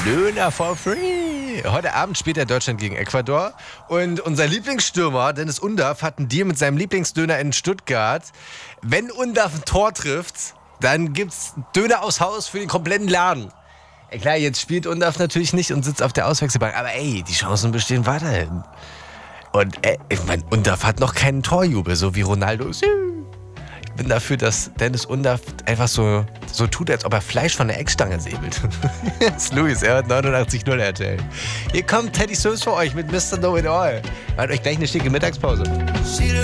Döner for free. Heute Abend spielt ja Deutschland gegen Ecuador. Und unser Lieblingsstürmer, Dennis Undaff, hat einen Deal mit seinem Lieblingsdöner in Stuttgart. Wenn Undaff ein Tor trifft, dann gibt's Döner aus Haus für den kompletten Laden. Klar, jetzt spielt Undaff natürlich nicht und sitzt auf der Auswechselbank. Aber ey, die Chancen bestehen weiterhin. Und ich meine, Undaff hat noch keinen Torjubel, so wie Ronaldo. Ich bin dafür, dass Dennis Undaff einfach so tut, als ob er Fleisch von der Eckstange säbelt. Das ist Luis, er hat 89.0 RTL. Hier kommt Teddy Swims für euch mit Mr. Know It All. Macht euch gleich eine schicke Mittagspause.